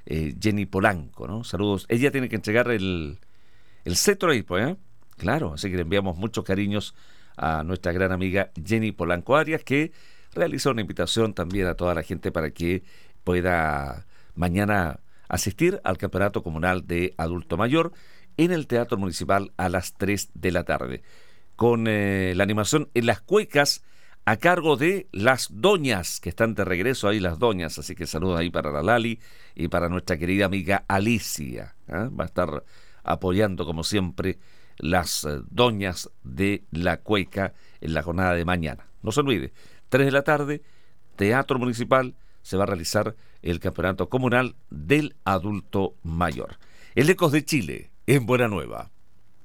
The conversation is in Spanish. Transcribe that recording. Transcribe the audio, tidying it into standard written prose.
Jenny Polanco, ¿no? Saludos. Ella tiene que entregar el cetro ahí, pues, ¿eh? Claro, así que le enviamos muchos cariños a nuestra gran amiga Jenny Polanco Arias, que realizó una invitación también a toda la gente para que pueda mañana asistir al Campeonato Comunal de Adulto Mayor en el Teatro Municipal a las 3 de la tarde, con la animación en las cuecas a cargo de las doñas, que están de regreso ahí las doñas, así que saludos ahí para la Lali y para nuestra querida amiga Alicia, ¿eh? Va a estar apoyando como siempre las doñas de la cueca en la jornada de mañana. No se olvide, 3 de la tarde, Teatro Municipal, se va a realizar el Campeonato Comunal del Adulto Mayor. El Ecos de Chile, en Buena Nueva.